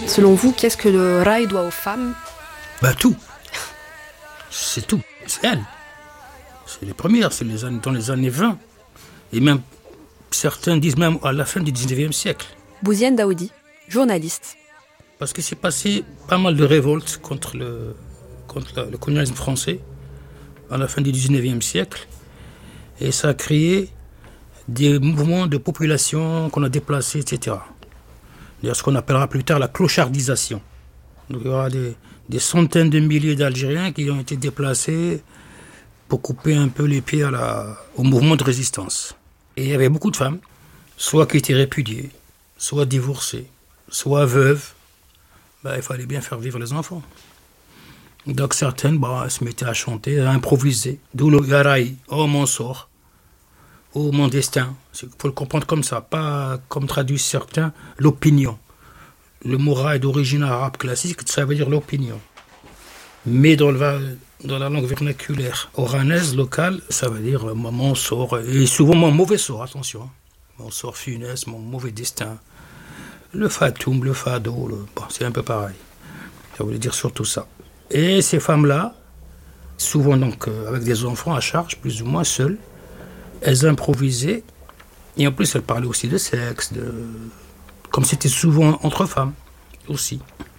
Selon vous, qu'est-ce que le raï doit aux femmes ? Tout. C'est tout. C'est elles. C'est les premières, dans les années 20. Et même, certains disent même à la fin du 19e siècle. Bouziane Daoudi, journaliste. Parce qu'il s'est passé pas mal de révoltes contre le colonialisme français à la fin du 19e siècle. Et ça a créé des mouvements de population qu'on a déplacés, etc. D'ailleurs, ce qu'on appellera plus tard la clochardisation. Donc il y aura des centaines de milliers d'Algériens qui ont été déplacés pour couper un peu les pieds au mouvement de résistance. Et il y avait beaucoup de femmes, soit qui étaient répudiées, soit divorcées, soit veuves. Il fallait bien faire vivre les enfants. Donc certaines se mettaient à chanter, à improviser. D'où le yaraï, oh mon sort, oh mon destin. Il faut le comprendre comme ça, pas comme traduisent certains, l'opinion. Le mot raï d'origine arabe classique, ça veut dire l'opinion. Mais dans la langue vernaculaire oranaise, locale, ça veut dire mon sort. Et souvent mon mauvais sort, attention. Mon sort funeste, mon mauvais destin. Le fatoum, le fado, c'est un peu pareil. Ça voulait dire surtout ça. Et ces femmes-là, souvent donc avec des enfants à charge, plus ou moins seules, elles improvisaient. Et en plus, elles parlaient aussi de sexe, comme c'était souvent entre femmes aussi.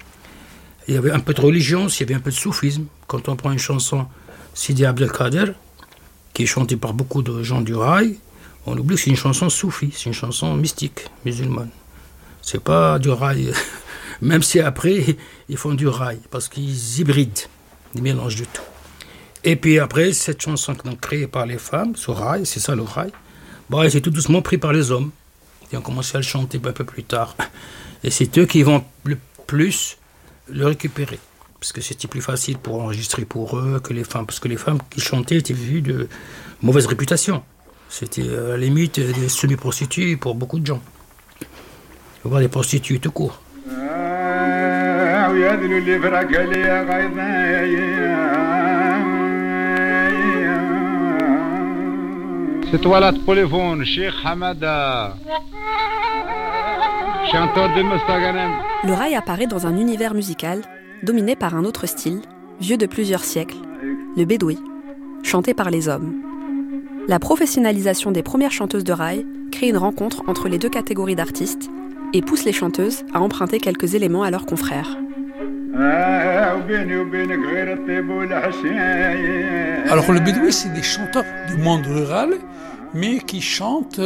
Il y avait un peu de religion, il y avait un peu de soufisme. Quand on prend une chanson Sidi Abdelkader, qui est chantée par beaucoup de gens du raï, on oublie que c'est une chanson soufie, c'est une chanson mystique, musulmane. C'est pas du raï, même si après, ils font du raï, parce qu'ils hybrident, ils mélangent du tout. Et puis après, cette chanson donc, créée par les femmes, ce raï, c'est ça le raï, elle s'est tout doucement pris par les hommes. Ils ont commencé à le chanter un peu plus tard. Et c'est eux qui vont le plus le récupérer. Parce que c'était plus facile pour enregistrer pour eux que les femmes. Parce que les femmes qui chantaient étaient vues de mauvaise réputation. C'était à la limite des semi-prostituées pour beaucoup de gens. Il faut voir des prostituées tout court. C'est toilette polyphone, Cheikh Hamada. Chanteur de Mustaganem. Le raï apparaît dans un univers musical dominé par un autre style, vieux de plusieurs siècles, le bédoui, chanté par les hommes. La professionnalisation des premières chanteuses de raï crée une rencontre entre les deux catégories d'artistes et pousse les chanteuses à emprunter quelques éléments à leurs confrères. Alors le bédoui, c'est des chanteurs du monde rural, mais qui chantent,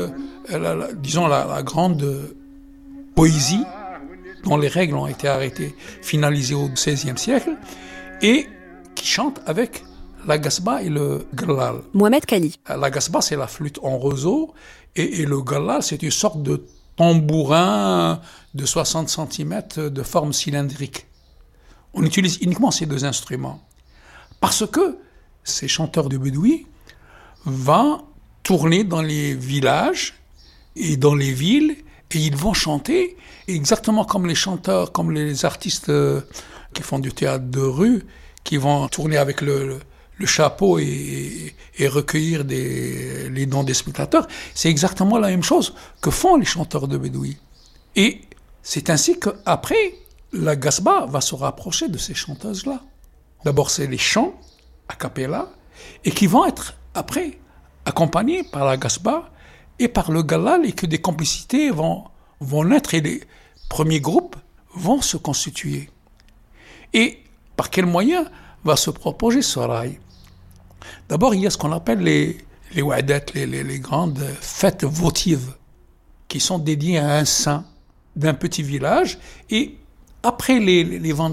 la grande poésie, dont les règles ont été finalisées au XVIe siècle, et qui chantent avec la gasba et le gallal. Mohamed Kali. La gasba, c'est la flûte en roseau, et le gallal, c'est une sorte de tambourin de 60 cm de forme cylindrique. On utilise uniquement ces deux instruments. Parce que ces chanteurs de bédoui vont tourner dans les villages et dans les villes, et ils vont chanter exactement comme les chanteurs, comme les artistes qui font du théâtre de rue, qui vont tourner avec le chapeau et recueillir les dons des spectateurs. C'est exactement la même chose que font les chanteurs de bédoui. Et c'est ainsi qu'après, la gasba va se rapprocher de ces chanteuses-là. D'abord, c'est les chants a cappella, et qui vont être, après, accompagnés par la gasba et par le gallal, et que des complicités vont naître, et les premiers groupes vont se constituer. Et par quels moyens va se propager ce raï? D'abord, il y a ce qu'on appelle les wa'adat, les grandes fêtes votives, qui sont dédiées à un saint d'un petit village, et après les vendanges,